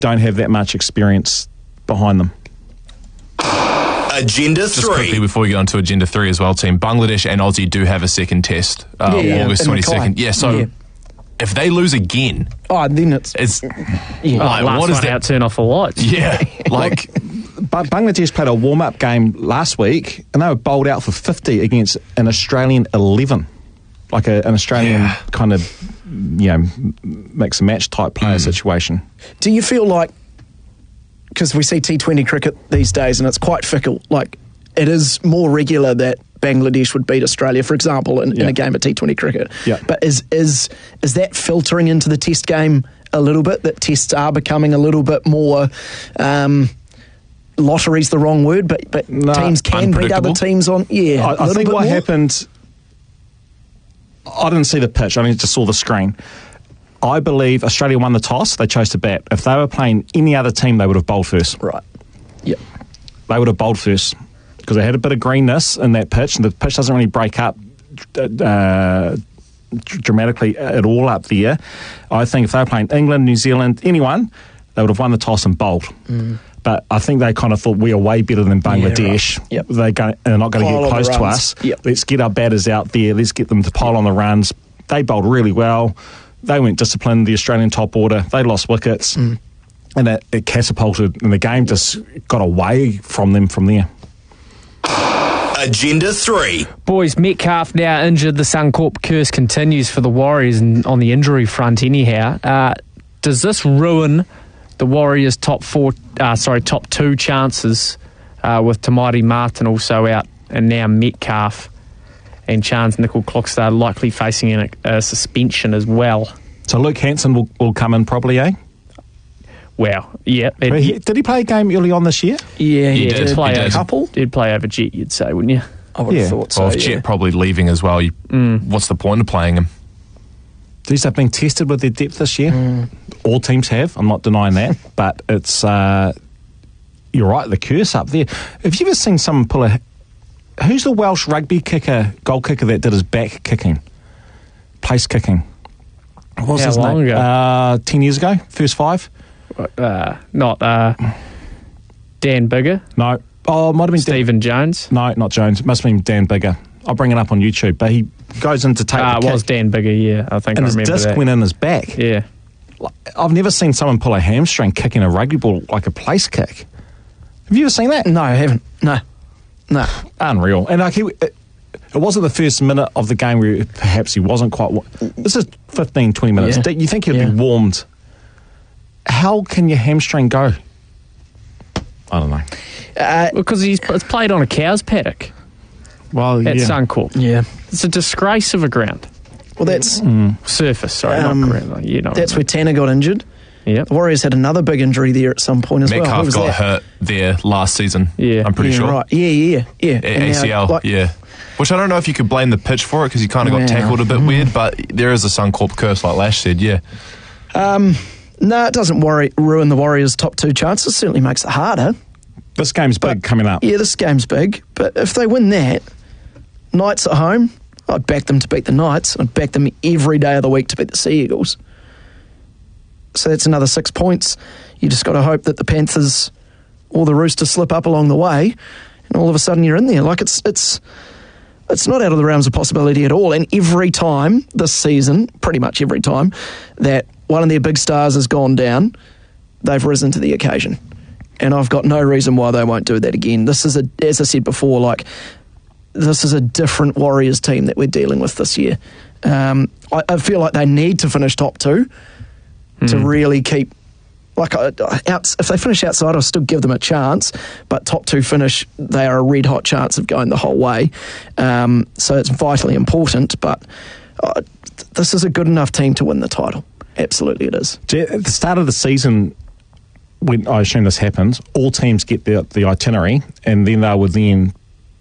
don't have that much experience behind them. Agenda 3. Just quickly before we get on to Agenda 3 as well, team, Bangladesh and Aussie do have a second test, August 22nd. Yeah, so if they lose again... Oh, then it's what is that? Turn off the lights. Yeah, like... But Bangladesh played a warm-up game last week, and they were bowled out for 50 against an Australian 11. Like an Australian kind of, mix and match type player situation. Do you feel like, because we see T20 cricket these days and it's quite fickle, like it is more regular that Bangladesh would beat Australia, for example, in a game of T20 cricket. Yeah. But is that filtering into the test game a little bit, that tests are becoming a little bit more... lottery's the wrong word, but teams can beat other teams on... Yeah, I think what happened... I didn't see the pitch, I just saw the screen. I believe Australia won the toss, they chose to bat. If they were playing any other team, they would have bowled first. Right. Yep. They would have bowled first because they had a bit of greenness in that pitch, and the pitch doesn't really break up dramatically at all up there. I think if they were playing England, New Zealand, anyone, they would have won the toss and bowled. But I think they kind of thought we are way better than Bangladesh. Yeah, right. They're not going to get close to us. Yep. Let's get our batters out there. Let's get them to pile on the runs. They bowled really well. They weren't disciplined, the Australian top order. They lost wickets. And it catapulted, and the game just got away from them from there. Agenda 3. Boys, Metcalf now injured. The Suncorp curse continues for the Warriors on the injury front anyhow. Does this ruin the Warriors' top two chances with Tamati Martin also out, and now Metcalf and Chance Nickel-Clockstad likely facing a suspension as well? So Luke Hanson will come in probably, eh? Well, yeah. Did he play a game early on this year? Yeah, he did play a couple. Did play over Jet, you'd say, wouldn't you? I would have thought so. Well, if Jet probably leaving as well, what's the point of playing him? These have been tested with their depth this year. All teams have. I'm not denying that. But it's... you're right, the curse up there. Have you ever seen someone pull a... Who's the Welsh rugby goal kicker that did his back kicking? Place kicking. What was his long name? ago? 10 years ago? First five? Not Dan Bigger? No. Oh, it might have been Stephen Jones? No, not Jones. It must have been Dan Bigger. I'll bring it up on YouTube. But he goes in to take the kick. It was Dan Bigger, yeah. I think and I remember that. And his disc went in his back. Yeah. I've never seen someone pull a hamstring kicking a rugby ball like a place kick. Have you ever seen that? No, I haven't. No. Unreal. And like it wasn't the first minute of the game where perhaps he wasn't quite... This is 15, 20 minutes. Yeah. You think he'd be warmed. How can your hamstring go? I don't know. Because it's played on a cow's paddock. Well, at Suncorp. Yeah. It's a disgrace of a ground. Well, that's... Surface, sorry, not ground. That's where Tanner got injured. Yep. The Warriors had another big injury there at some point as Metcalf well. Metcalf got hurt there last season. Yeah. I'm pretty sure. Right. Yeah. ACL, yeah. Which I don't know if you could blame the pitch for it because he kind of got tackled a bit weird, but there is a Suncorp curse, like Lash said, yeah. No, it doesn't ruin the Warriors' top two chances. It certainly makes it harder. This game's big coming up. Yeah, this game's big. But if they win that, Knights at home, I'd back them to beat the Knights. I'd back them every day of the week to beat the Sea Eagles. So that's another 6 points. You just got to hope that the Panthers or the Roosters slip up along the way, and all of a sudden you're in there. Like it's not out of the realms of possibility at all. And every time this season, pretty much every time, that one of their big stars has gone down, they've risen to the occasion. And I've got no reason why they won't do that again. This is, as I said before, this is a different Warriors team that we're dealing with this year. I feel like they need to finish top two to really keep... if they finish outside, I'll still give them a chance. But top two finish, they are a red-hot chance of going the whole way. So it's vitally important. But this is a good enough team to win the title. Absolutely it is. At the start of the season, when I assume this happens, all teams get the itinerary, and then they would then